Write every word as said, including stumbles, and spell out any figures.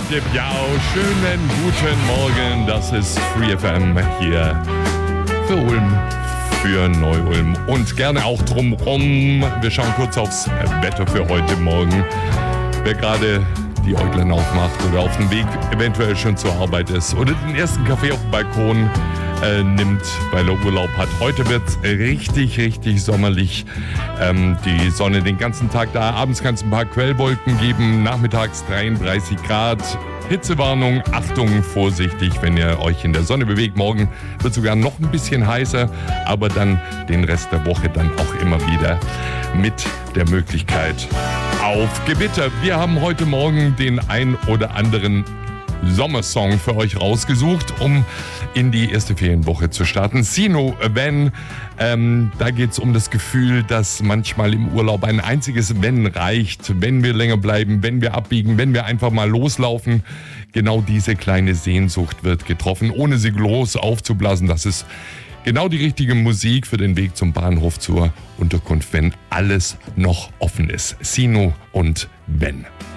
Dip Yao. Schönen guten Morgen. Das ist Free F M hier für Ulm, für Neu-Ulm und gerne auch drumherum. Wir schauen kurz aufs Wetter für heute Morgen. Wer gerade die Äuglein aufmacht oder auf dem Weg eventuell schon zur Arbeit ist oder den ersten Kaffee auf dem Balkon äh, nimmt, weil er Urlaub hat. Heute wird es richtig, richtig sommerlich. Ähm, die Sonne den ganzen Tag da. Abends kann es ein paar Quellwolken geben. Nachmittags dreiunddreißig Grad. Hitzewarnung, Achtung, vorsichtig, wenn ihr euch in der Sonne bewegt. Morgen wird sogar noch ein bisschen heißer, aber dann den Rest der Woche dann auch immer wieder mit der Möglichkeit auf Gewitter. Wir haben heute Morgen den ein oder anderen Sommersong für euch rausgesucht, um in die erste Ferienwoche zu starten. Sino Wenn, ähm, da geht es um das Gefühl, dass manchmal im Urlaub ein einziges Wenn reicht, wenn wir länger bleiben, wenn wir abbiegen, wenn wir einfach mal loslaufen. Genau diese kleine Sehnsucht wird getroffen, ohne sie groß aufzublasen. Das ist genau die richtige Musik für den Weg zum Bahnhof zur Unterkunft, wenn alles noch offen ist. Sino und Wenn.